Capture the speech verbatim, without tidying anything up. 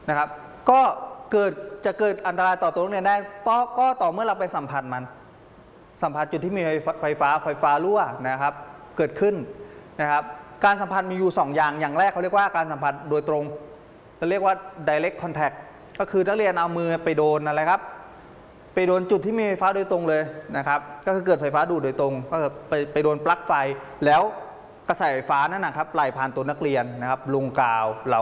นะครับก็เกิดจะเกิดอันตรายต่อตัวนักเรียนได้ก็ก็ต่อเมื่อเราไปสัมผัสมันสัมผัสจุดที่มีไฟฟ้าไฟฟ้ารั่วนะครับเกิดขึ้นนะครับการสัมผัสมีอยู่สองอย่างอย่างแรกเขาเรียกว่าการสัมผัสโดยตรงเราเรียกว่า direct contact ก็คือนักเรียนเอามือไปโดนอะไรครับไปโดนจุดที่มีไฟฟ้าโดยตรงเลยนะครับก็คือเกิดไฟฟ้าดูดโดยตรงก็ไปไปโดนปลั๊กไฟแล้วกระแสไฟฟ้านั่นนะครับไหลผ่านตัวนักเรียนนะครับลงกาวเรา